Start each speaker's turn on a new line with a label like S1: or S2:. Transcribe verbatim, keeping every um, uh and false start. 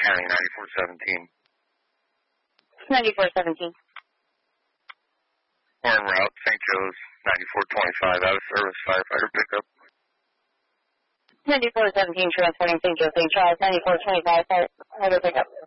S1: County, ninety-four seventeen.
S2: ninety-four seventeen.
S1: En route, Saint Joe's, ninety-four twenty-five, out of service, firefighter pickup.
S2: ninety-four seventeen, transporting Saint Joe, Saint Charles, ninety-four twenty-five, firefighter pickup.